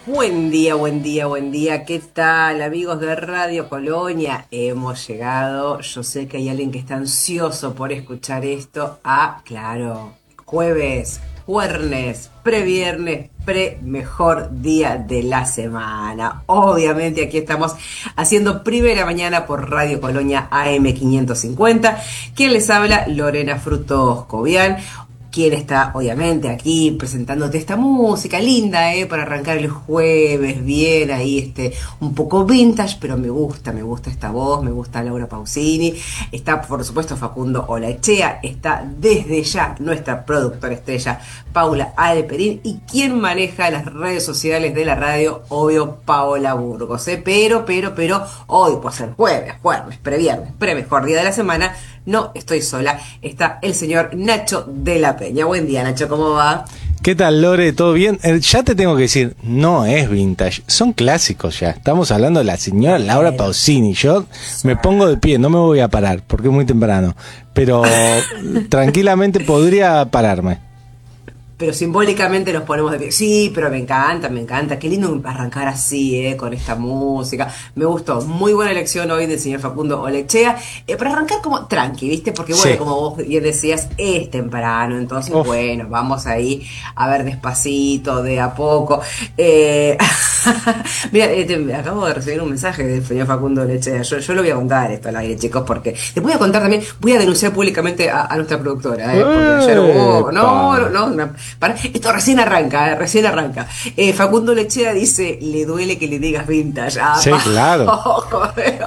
Buen día, buen día, buen día. ¿Qué tal, amigos de Radio Colonia? Hemos llegado. Yo sé que hay alguien que está ansioso por escuchar esto. Claro, jueves, previernes, mejor día de la semana. Obviamente aquí estamos haciendo Primera Mañana por Radio Colonia AM550. ¿Quién les habla? Lorena Frutos Cobian. Quien está obviamente aquí presentándote esta música linda, para arrancar el jueves bien ahí, un poco vintage, pero me gusta esta voz, me gusta Laura Pausini, está por supuesto Facundo Olaechea, está desde ya nuestra productora estrella Paula Alperín, y quien maneja las redes sociales de la radio, obvio, Paola Burgos, pero hoy, pues el jueves, previernes, mejor día de la semana, no estoy sola, está el señor Nacho de la Peña. Buen día, Nacho, ¿cómo va? ¿Qué tal, Lore? ¿Todo bien? Ya te tengo que decir, no es vintage, son clásicos ya. Estamos hablando de la señora Laura Pausini. Yo me pongo de pie, no me voy a parar porque es muy temprano, pero tranquilamente podría pararme. Pero simbólicamente nos ponemos de pie. Sí, pero me encanta. Qué lindo arrancar así, con esta música. Me gustó. Muy buena elección hoy del señor Facundo Olaechea. Para arrancar como tranqui, ¿viste? Porque bueno, sí, como vos bien decías, es temprano. Entonces, bueno, vamos ahí a ver despacito, de a poco. Mira, acabo de recibir un mensaje del señor Facundo Olaechea. Yo lo voy a contar esto al aire, chicos, porque les voy a contar también, voy a denunciar públicamente a nuestra productora, porque ayer hubo... Esto recién arranca. Facundo Olaechea dice, le duele que le digas vintage. Sí, claro. Ojo.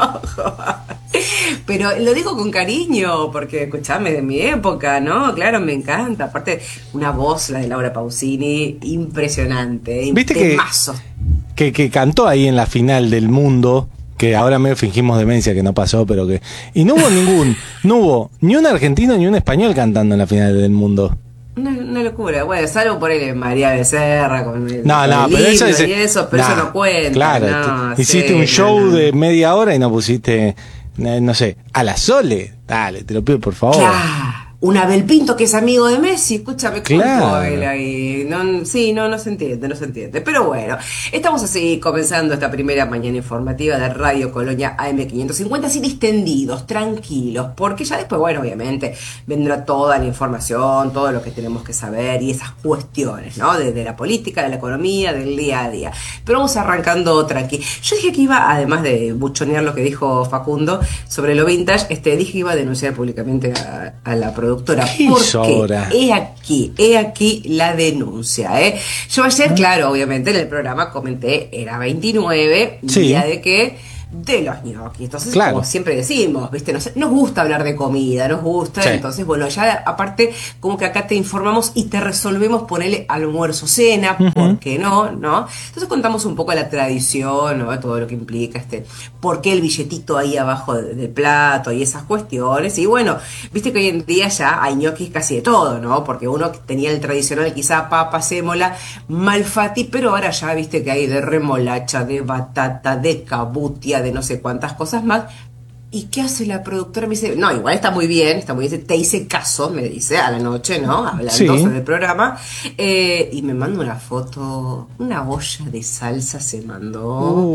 Pero lo digo con cariño, porque escuchame, de mi época, ¿no? Claro, me encanta. Aparte, una voz, la de Laura Pausini, impresionante. ¿Viste que cantó ahí en la final del mundo? Que ahora medio fingimos demencia, que no pasó, pero que... Y no hubo ni un argentino ni un español cantando en la final del mundo. Una locura, bueno, salvo por él María Becerra con el pero eso no cuenta. Claro, hiciste un show de media hora y no pusiste, no sé, a la Sole. Dale, te lo pido por favor. Claro. Un Abel Pinto que es amigo de Messi, escúchame, claro. Él ahí. No se entiende. Pero bueno, estamos así comenzando esta primera mañana informativa de Radio Colonia AM550, así distendidos, tranquilos, porque ya después, bueno, obviamente vendrá toda la información, todo lo que tenemos que saber y esas cuestiones, ¿no? De la política, de la economía, del día a día. Pero vamos arrancando tranqui. Yo dije que iba, además de buchonear lo que dijo Facundo sobre lo vintage, dije que iba a denunciar públicamente a la productora. Porque he aquí la denuncia, Yo ayer, claro, obviamente en el programa comenté, era 29, sí, día de los ñoquis. Entonces, claro, como siempre decimos, ¿viste? Nos gusta hablar de comida, nos gusta. Sí. Entonces, bueno, ya aparte, como que acá te informamos y te resolvemos ponerle almuerzo, cena, ¿por qué no? Entonces contamos un poco la tradición, ¿no? Todo lo que implica por qué el billetito ahí abajo del plato y esas cuestiones. Y bueno, viste que hoy en día ya hay ñoquis casi de todo, ¿no? Porque uno tenía el tradicional, quizá papa, sémola, malfati, pero ahora ya viste que hay de remolacha, de batata, de cabutia, de no sé cuántas cosas más. ¿Y qué hace la productora? Me dice, no, igual está muy bien, te hice caso, me dice, a la noche, ¿no? Hablando sobre el programa. Y me manda una foto, una olla de salsa se mandó.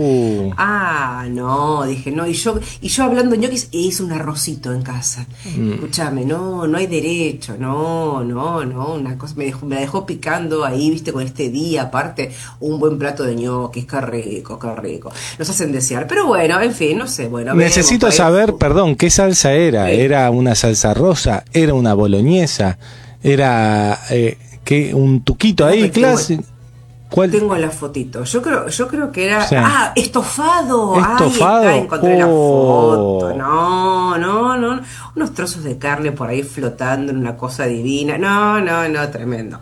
No, dije, no, y yo hablando ñoquis, e hice un arrocito en casa. Escúchame, no hay derecho, no, una cosa, me la dejó picando ahí, viste, con este día, aparte, un buen plato de ñoquis, qué rico. Nos hacen desear, pero bueno, en fin, no sé, bueno. Necesito saber, perdón, ¿qué salsa era? Sí. ¿Era una salsa rosa? ¿Era una boloñesa? ¿Era un tuquito ahí, clase? ¿Cuál? Tengo la fotito. Yo creo que era... O sea, estofado. ¿Estofado? Ahí está, encontré la foto. No. Unos trozos de carne por ahí flotando en una cosa divina. No, tremendo.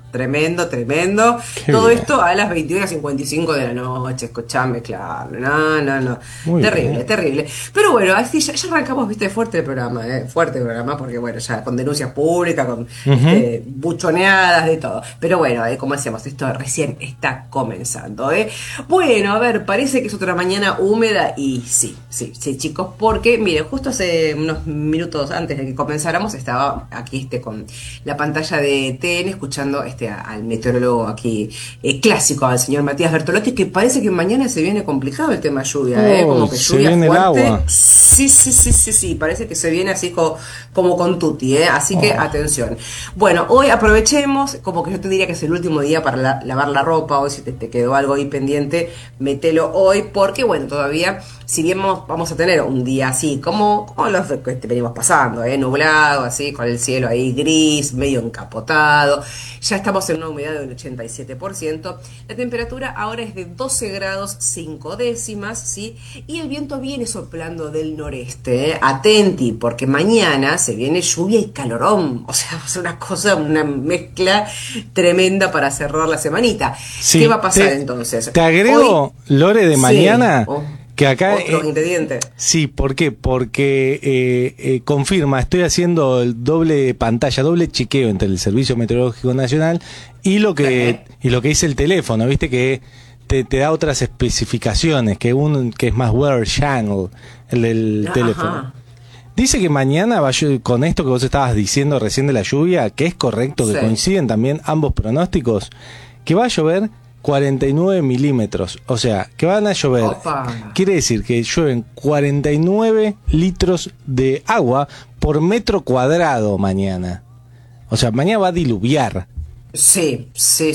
Qué Todo bien. esto a las 21:55 de la noche, escuchame, claro. No. Muy terrible. bien. Pero bueno, así ya arrancamos, viste, fuerte el programa, porque bueno, ya con denuncias públicas, con buchoneadas, de todo. Pero bueno, como decíamos, esto recién está comenzando, Bueno, a ver, parece que es otra mañana húmeda y sí, chicos, porque, miren, justo hace unos minutos antes antes de que comenzáramos, estaba aquí con la pantalla de TN escuchando al meteorólogo aquí clásico, al señor Matías Bertolotti, que parece que mañana se viene complicado el tema lluvia, como que lluvia viene fuerte. El agua. Sí, parece que se viene así como con tutti, así que atención. Bueno, hoy aprovechemos, como que yo te diría que es el último día para lavar la ropa, hoy si te quedó algo ahí pendiente, mételo hoy, porque bueno, todavía, si bien vamos a tener un día así, como los que venimos pasando, nublado, así, con el cielo ahí gris, medio encapotado, ya estamos en una humedad del 87%, la temperatura ahora es de 12 grados 5 décimas, ¿sí? Y el viento viene soplando del noreste, atenti, porque mañana se viene lluvia y calorón, o sea, va a ser una mezcla tremenda para cerrar la semanita. Sí, ¿qué va a pasar entonces? Te agrego, hoy, Lore, de mañana... Sí, que acá otro ingrediente. Sí, ¿por qué? Porque confirma, estoy haciendo el doble pantalla, doble chequeo entre el Servicio Meteorológico Nacional y lo que dice el teléfono, viste que te da otras especificaciones, que es más Weather Channel, el del teléfono. Dice que mañana con esto que vos estabas diciendo recién de la lluvia, que es correcto, que coinciden también ambos pronósticos, que va a llover 49 milímetros, o sea, que van a llover. Opa. Quiere decir que llueven 49 litros de agua por metro cuadrado mañana. O sea, mañana va a diluviar. Sí.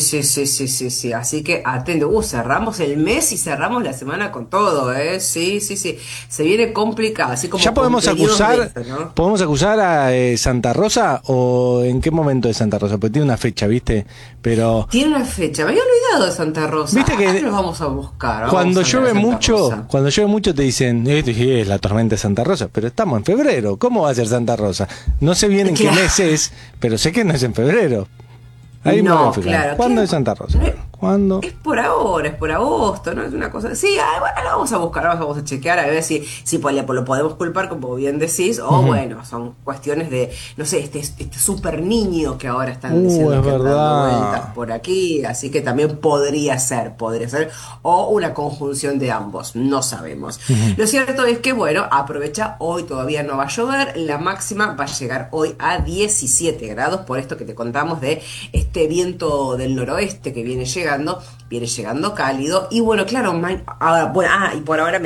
Así que atento. Cerramos el mes y cerramos la semana con todo, Sí. Se viene complicado. Así como ya podemos acusar, ¿no? ¿Podemos acusar a Santa Rosa o en qué momento de Santa Rosa? Porque tiene una fecha, ¿viste? Pero tiene una fecha. Me había olvidado de Santa Rosa. ¿Viste que los vamos a buscar? Cuando llueve mucho te dicen, es la tormenta de Santa Rosa, pero estamos en febrero. ¿Cómo va a ser Santa Rosa? No sé bien en qué mes es, pero sé que no es en febrero. Ahí no, claro. ¿Cuándo es Santa Rosa? ¿Cuándo? Es por ahora, es por agosto, ¿no? Es una cosa. Sí, bueno, lo vamos a buscar, vamos a chequear a ver si lo podemos culpar, como bien decís, o bueno, son cuestiones de, no sé, este super niño que ahora están diciendo que están dando vueltas por aquí, así que también podría ser, o una conjunción de ambos, no sabemos. Lo cierto es que, bueno, aprovecha, hoy todavía no va a llover, la máxima va a llegar hoy a 17 grados, por esto que te contamos de este viento del noroeste que viene llegando cálido, y bueno, claro, y por ahora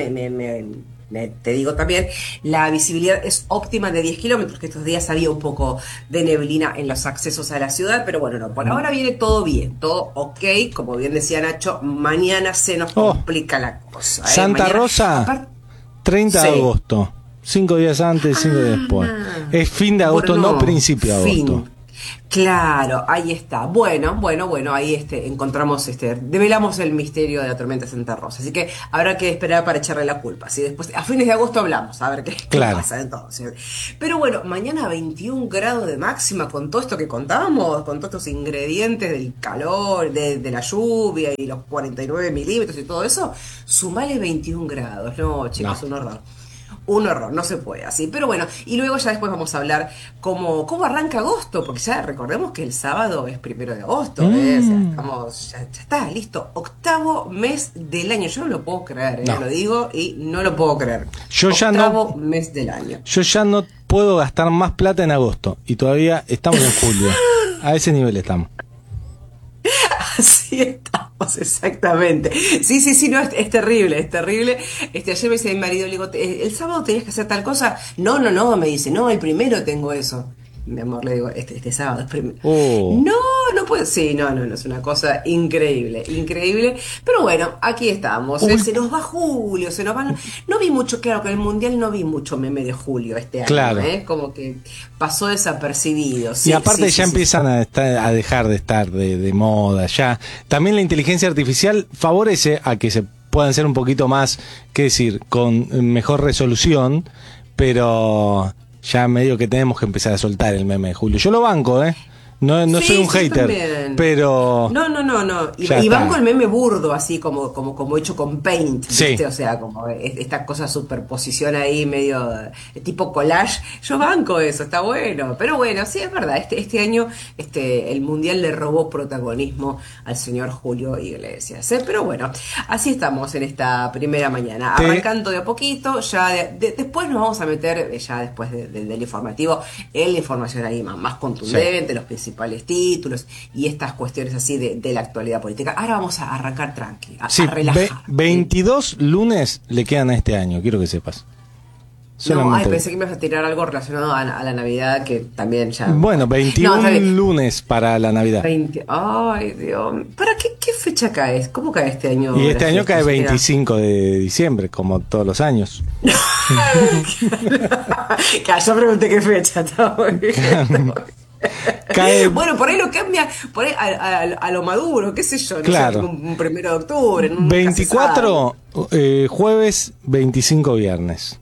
te digo también, la visibilidad es óptima de 10 kilómetros, que estos días había un poco de neblina en los accesos a la ciudad, pero bueno, no, por ahora viene todo bien, todo ok, como bien decía Nacho, mañana se nos complica la cosa. Santa Rosa, 30 de agosto, 5 días antes, 5 días después. Es fin de agosto, no principio de agosto. Claro, ahí está. Bueno, ahí encontramos, develamos el misterio de la tormenta Santa Rosa. Así que habrá que esperar para echarle la culpa. ¿Sí? Después, a fines de agosto hablamos, a ver qué pasa entonces. Pero bueno, mañana 21 grados de máxima con todo esto que contábamos, con todos estos ingredientes del calor, de la lluvia y los 49 milímetros y todo eso, sumale 21 grados. No, chicos, un horror. Un horror, no se puede así. Pero bueno, y luego ya después vamos a hablar cómo arranca agosto, porque ya recordemos que el sábado es 1 de agosto, O sea, ya está, listo. 8º mes del año. Yo no lo puedo creer, lo digo y no lo puedo creer. 8º mes del año. Yo ya no puedo gastar más plata en agosto y todavía estamos en julio. A ese nivel estamos. Así estamos, exactamente. Sí, no, es terrible, es terrible. Ayer me dice mi marido, le digo, ¿el sábado tenías que hacer tal cosa? No, me dice, no, el primero tengo eso. Mi amor, le digo, este sábado es primero. No puedo. Sí, no, es una cosa increíble. Pero bueno, aquí estamos. Se nos va julio, se nos va. No vi mucho, claro, que en el mundial no vi mucho meme de julio este año. Claro. Como que pasó desapercibido. Sí, y aparte ya empiezan a dejar de estar de moda. Ya también la inteligencia artificial favorece a que se puedan ser un poquito más, qué decir, con mejor resolución, pero ya medio que tenemos que empezar a soltar el meme de julio. Yo lo banco, No Sí, soy un sí, hater, también. pero No. ya Y van está. con el meme burdo, así como hecho con paint, Sí. ¿viste? O sea, como esta cosa superposición ahí, medio tipo collage. Yo banco eso, está bueno. Pero bueno, sí, es verdad. Este año el Mundial le robó protagonismo al señor Julio Iglesias. Pero bueno, así estamos en esta primera mañana. Te, Arrancando de a poquito, ya después nos vamos a meter, ya después del informativo, en la información ahí más sí. contundente, los principales títulos y estas cuestiones así de la actualidad política. Ahora vamos a arrancar tranqui, a Sí, relajar. 22 lunes le quedan a este año, quiero que sepas. No, Solamente. pensé que me ibas a tirar algo relacionado a la Navidad, que también ya... Bueno, No, 21 está bien. lunes para la Navidad. 20, ay, Dios. ¿Para qué fecha cae? ¿Cómo cae este año? Y este la año fiesta? cae ¿Se tira? 25 de diciembre, como todos los años. Claro, yo pregunté qué fecha. Está muy bien. Cae, Bueno, por ahí lo cambia por ahí a lo maduro, qué sé yo, no claro. sé, un 1 de octubre, nunca se sabe. 24 jueves, 25 viernes.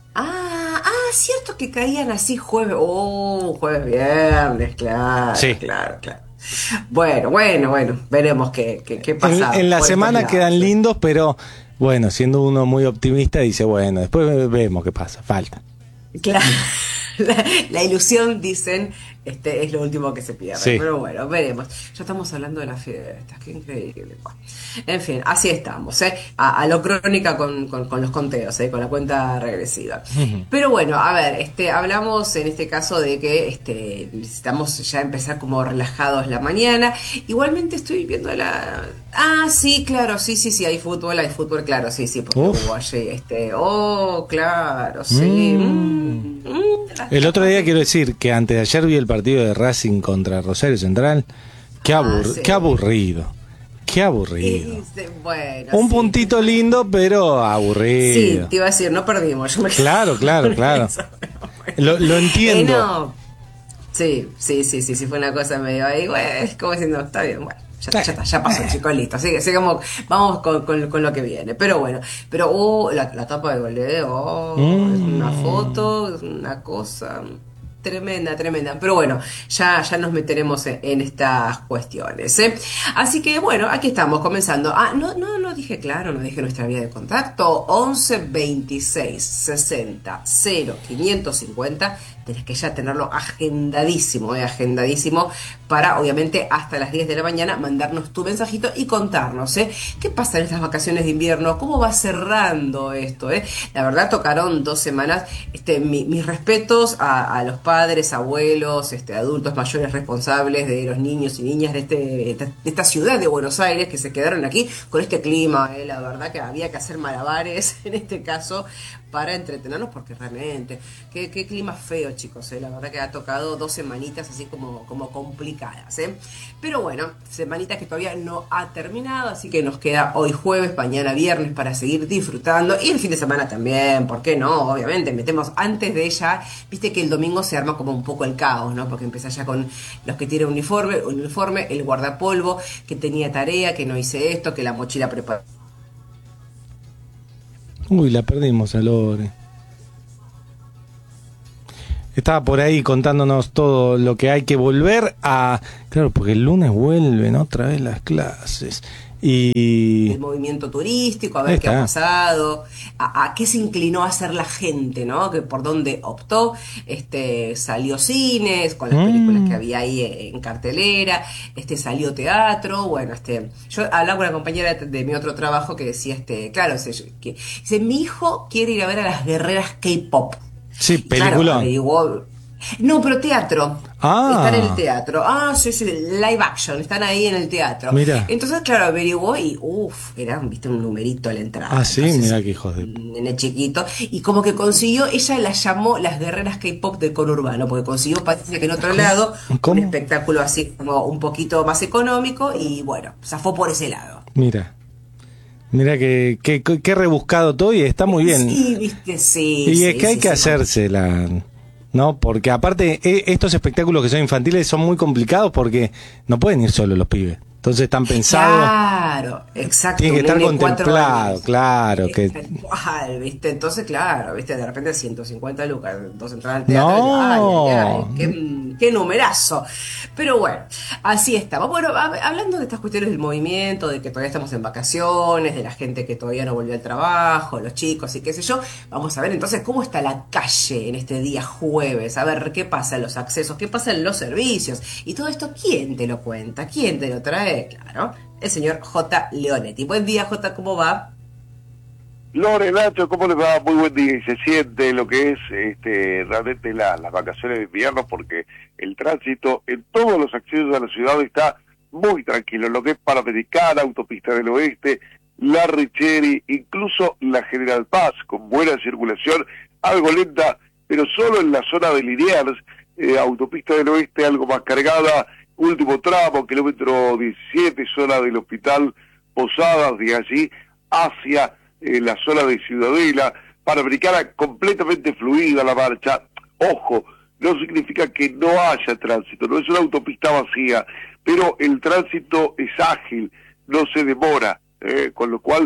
Cierto que caían así jueves, viernes, claro, Sí. claro. Bueno, veremos qué pasa. En la por estos semana lados. quedan lindos, pero bueno, siendo uno muy optimista, dice, bueno, después vemos qué pasa, falta. Claro. La ilusión, dicen, es lo último que se pierde. Sí. Pero bueno, veremos. Ya estamos hablando de las fiestas, qué increíble. Bueno, en fin, así estamos, ¿eh? A lo crónica con los conteos, con la cuenta regresiva. Pero bueno, a ver, hablamos en este caso de que necesitamos ya empezar como relajados la mañana. Igualmente estoy viendo la... sí, claro, sí, hay fútbol, claro, sí, porque Uf. hubo allí, claro, sí. El otro día quiero decir que antes de ayer vi el partido de Racing contra Rosario Central. Qué Sí. qué aburrido. Qué aburrido. Bueno, Un sí. puntito lindo, pero Sí, aburrido. te iba a decir, no perdimos. Yo me Claro. Eso. Lo entiendo. No. Sí, fue una cosa medio ahí, güey, es como diciendo, está bien, bueno. Ya está, ya pasó, chicos, listo. Así como vamos con lo que viene. Pero bueno, la tapa de goleo, es una foto, es una cosa tremenda. Pero bueno, ya nos meteremos en estas cuestiones, ¿eh? Así que bueno, aquí estamos comenzando. No dije claro, no dije nuestra vía de contacto. 11 26 60 0 550. Tenés que ya tenerlo agendadísimo para, obviamente, hasta las 10 de la mañana mandarnos tu mensajito y contarnos, qué pasa en estas vacaciones de invierno, cómo va cerrando esto, La verdad tocaron 2 semanas, mis respetos a los padres, abuelos, adultos mayores responsables de los niños y niñas de esta ciudad de Buenos Aires que se quedaron aquí con este clima, la verdad que había que hacer malabares en este caso para entretenernos porque realmente, qué clima feo, chicos, la verdad que ha tocado 2 semanitas así como complicadas, pero bueno, semanita que todavía no ha terminado, así que nos queda hoy jueves, mañana viernes para seguir disfrutando y el fin de semana también, ¿por qué no? Obviamente, metemos antes de ella, viste que el domingo se arma como un poco el caos, ¿no? Porque empieza ya con los que tienen uniforme, el guardapolvo, que tenía tarea, que no hice esto, que la mochila preparada. Uy, la perdimos a Lore. Estaba por ahí contándonos todo lo que hay que volver a... Claro, porque el lunes vuelven otra vez las clases. Y... el movimiento turístico, a ver qué ha pasado, a qué se inclinó a hacer la gente, ¿no? Que por dónde optó, salió cines, con las películas que había ahí en cartelera, salió teatro, bueno, yo hablaba con una compañera de mi otro trabajo que decía, claro, dice, mi hijo quiere ir a ver a las guerreras K-pop. Sí, peliculón. Claro, no, pero teatro. Están en el teatro. Sí, live action. Están ahí en el teatro. Mira. Entonces, claro, averiguó y era, viste, un numerito a la entrada. Sí, mira qué hijos de... Nene chiquito. Y como que consiguió, ella las llamó las guerreras K-pop del conurbano, porque consiguió, parece que en otro lado, ¿Cómo? un espectáculo así como un poquito más económico y bueno, zafó por ese lado. Mira qué rebuscado todo y está muy bien. Sí, viste, sí. Y es que hay que hacérsela, ¿no? Porque aparte estos espectáculos que son infantiles son muy complicados porque no pueden ir solo los pibes. Entonces están pensados. Claro, exacto. Tiene que estar contemplado, claro. ¿Viste? Entonces, claro, ¿viste? De repente 150 lucas, dos entradas al teatro. No. Qué numerazo. Pero bueno, así estamos. Bueno, hablando de estas cuestiones del movimiento, de que todavía estamos en vacaciones, de la gente que todavía no volvió al trabajo, los chicos y qué sé yo, vamos a ver entonces cómo está la calle en este día jueves. A ver qué pasa en los accesos, qué pasa en los servicios. Y todo esto, ¿quién te lo cuenta? ¿Quién te lo trae? Claro, el señor J. Leonetti. Buen día, J, ¿cómo va? Lore, Nacho, ¿cómo les va? Muy buen día. Y se siente lo que es realmente las vacaciones de invierno, porque el tránsito en todos los accesos a la ciudad está muy tranquilo. Lo que es Panamericana, Autopista del Oeste, la Richeri, incluso la General Paz, con buena circulación, algo lenta, pero solo en la zona de Liniers, Autopista del Oeste algo más cargada, último tramo, kilómetro 17, zona del Hospital Posadas, de allí hacia la zona de Ciudadela. Panamericana completamente fluida la marcha. Ojo, no significa que no haya tránsito, no es una autopista vacía, pero el tránsito es ágil, no se demora, con lo cual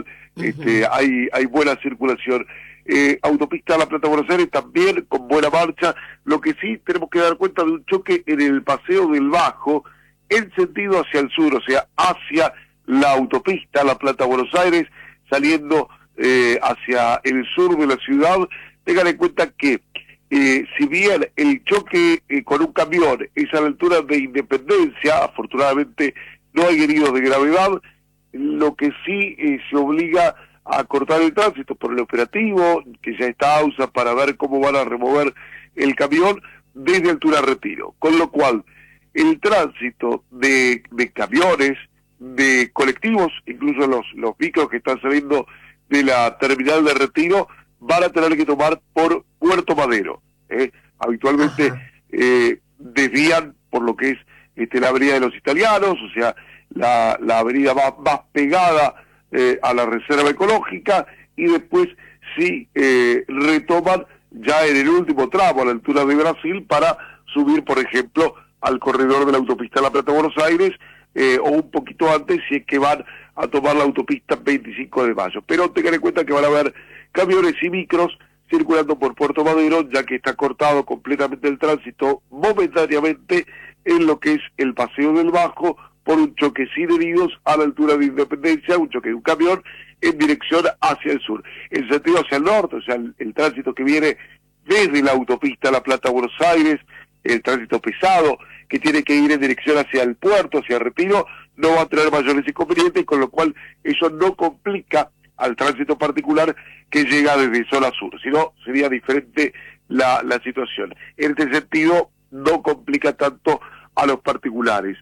hay buena circulación. Autopista La Plata-Buenos Aires también con buena marcha. Lo que sí tenemos que dar cuenta de un choque en el Paseo del Bajo en sentido hacia el sur, o sea, hacia la autopista La Plata-Buenos Aires, saliendo hacia el sur de la ciudad. Tengan en cuenta que si bien el choque con un camión es a la altura de Independencia, afortunadamente no hay heridos de gravedad, lo que sí se obliga a cortar el tránsito por el operativo, que ya está AUSA para ver cómo van a remover el camión desde Altura Retiro. Con lo cual, el tránsito de camiones, de colectivos, incluso los micros que están saliendo de la terminal de Retiro, van a tener que tomar por Puerto Madero. Habitualmente desvían por lo que es la avenida de los Italianos, o sea, la avenida más pegada a la reserva ecológica, y después sí retoman ya en el último tramo a la altura de Brasil para subir, por ejemplo, al corredor de la autopista La Plata-Buenos Aires, o un poquito antes si es que van a tomar la autopista 25 de mayo. Pero tengan en cuenta que van a haber camiones y micros circulando por Puerto Madero, ya que está cortado completamente el tránsito momentáneamente en lo que es el Paseo del Bajo, por un choque sin heridos a la altura de Independencia, un choque de un camión en dirección hacia el sur. En sentido hacia el norte, o sea, el tránsito que viene desde la autopista La Plata-Buenos Aires, el tránsito pesado que tiene que ir en dirección hacia el puerto, hacia Retiro, no va a tener mayores inconvenientes, con lo cual eso no complica al tránsito particular que llega desde zona sur, sino sería diferente la situación. En este sentido, no complica tanto a los particulares.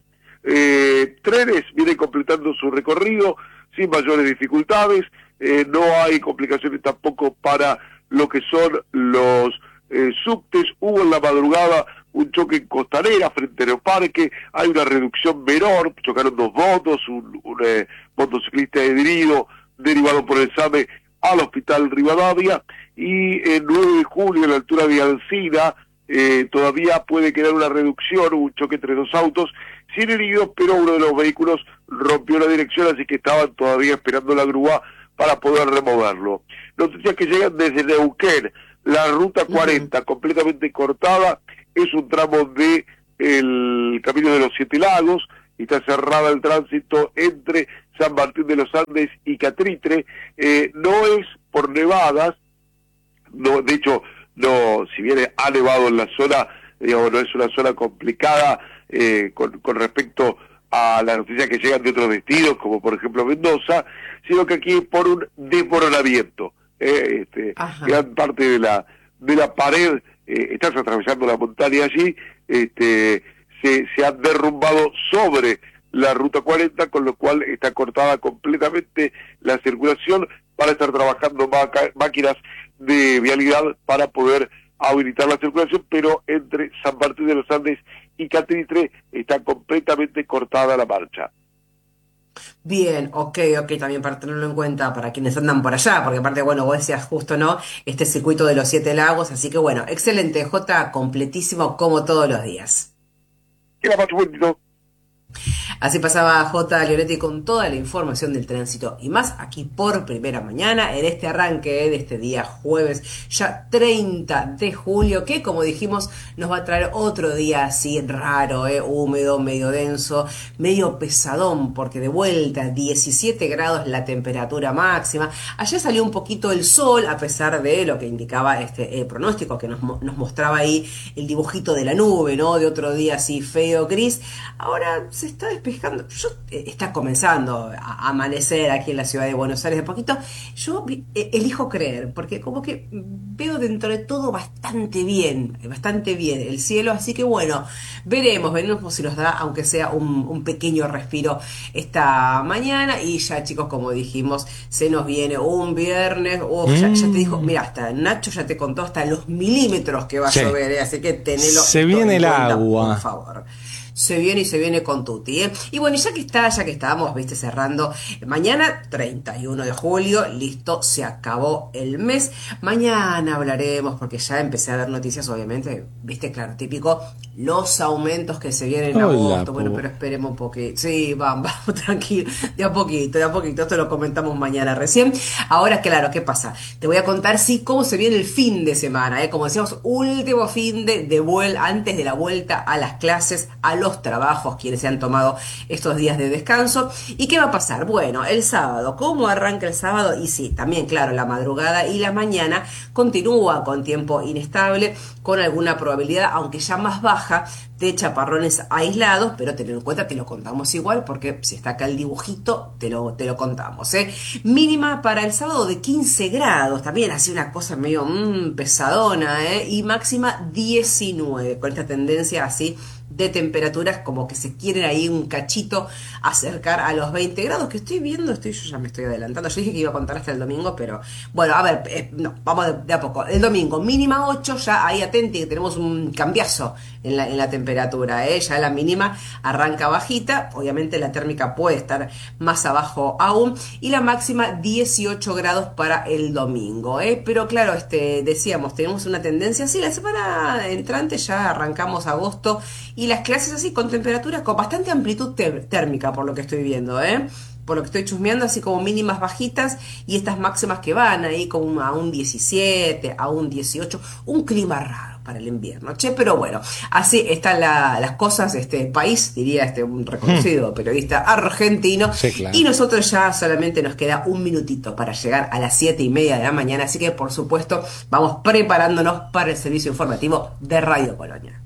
Trenes vienen completando su recorrido sin mayores dificultades, no hay complicaciones tampoco para lo que son los subtes. Hubo en la madrugada un choque en Costanera frente a Aeroparque, hay una reducción menor, chocaron dos motos, un motociclista herido derivado por el SAME al Hospital Rivadavia, y el 9 de julio a la altura de Alsina todavía puede quedar una reducción, un choque entre dos autos sin heridos, pero uno de los vehículos rompió la dirección, así que estaban todavía esperando la grúa para poder removerlo. Noticias que llegan desde Neuquén, la ruta 40 completamente cortada, es un tramo de el Camino de los Siete Lagos, y está cerrada el tránsito entre San Martín de los Andes y Catritre. No es por nevadas, no, de hecho, no, si bien ha nevado en la zona, digamos, no es una zona complicada con respecto a las noticias que llegan de otros destinos, como por ejemplo Mendoza, sino que aquí es por un desmoronamiento. Gran parte de la pared, estás atravesando la montaña allí, se han derrumbado sobre la ruta 40, con lo cual está cortada completamente la circulación para estar trabajando máquinas de vialidad para poder habilitar la circulación, pero entre San Martín de los Andes y Catritre está completamente cortada la marcha. Bien, ok, también para tenerlo en cuenta para quienes andan por allá, porque aparte, bueno, vos decías justo, ¿no? Este circuito de los Siete Lagos, así que bueno, excelente, Jota, completísimo como todos los días. Era más bonito. Así pasaba J. Leonetti con toda la información del tránsito y más aquí por Primera Mañana en este arranque de este día jueves, ya 30 de julio, que como dijimos nos va a traer otro día así raro, húmedo, medio denso, medio pesadón, porque de vuelta 17 grados la temperatura máxima. Ayer salió un poquito el sol, a pesar de lo que indicaba este pronóstico que nos mostraba ahí el dibujito de la nube, ¿no? De otro día así feo, gris. Ahora se está despejando. Está comenzando a amanecer aquí en la ciudad de Buenos Aires de poquito. Yo elijo creer, porque como que veo dentro de todo bastante bien el cielo, así que bueno, veremos si nos da, aunque sea un pequeño respiro esta mañana. Y ya, chicos, como dijimos, se nos viene un viernes, ya te dijo, mira, hasta Nacho ya te contó hasta los milímetros que va a llover, así que tenelo. Se viene el agua, por favor. Se viene y se viene con tutti, Y bueno, ya que estábamos, viste, cerrando, mañana 31 de julio, listo, se acabó el mes. Mañana hablaremos, porque ya empecé a ver noticias, obviamente, viste, claro, típico, los aumentos que se vienen en agosto. Bueno, pero esperemos un poquito. Sí, vamos, tranquilo, de a poquito, esto lo comentamos mañana recién. Ahora, claro, ¿qué pasa? Te voy a contar, cómo se viene el fin de semana, como decíamos, último fin de vuelta, antes de la vuelta a las clases, a los trabajos, quienes se han tomado estos días de descanso. ¿Y qué va a pasar? Bueno, el sábado, ¿cómo arranca el sábado? Y sí, también, claro, la madrugada y la mañana continúa con tiempo inestable, con alguna probabilidad, aunque ya más baja, de chaparrones aislados, pero tener en cuenta, te lo contamos igual, porque si está acá el dibujito, te lo contamos, Mínima para el sábado de 15 grados, también así una cosa medio pesadona, y máxima 19, con esta tendencia así de temperaturas como que se quieren ahí un cachito acercar a los 20 grados que estoy viendo, yo ya me estoy adelantando, yo dije que iba a contar hasta el domingo, pero bueno, a ver, no, vamos de a poco. El domingo mínima 8, ya ahí atenti que tenemos un cambiazo en la temperatura, ya la mínima arranca bajita, obviamente la térmica puede estar más abajo aún, y la máxima 18 grados para el domingo, pero claro, decíamos, tenemos una tendencia así, la semana entrante ya arrancamos agosto, y las clases así con temperaturas con bastante amplitud térmica, por lo que estoy viendo, por lo que estoy chusmeando, así como mínimas bajitas y estas máximas que van ahí como a un 17, a un 18, un clima raro para el invierno, pero bueno, así están las cosas, país, diría un reconocido periodista argentino, sí, claro. Y nosotros ya solamente nos queda un minutito para llegar a las 7:30 de la mañana, así que por supuesto vamos preparándonos para el servicio informativo de Radio Colonia.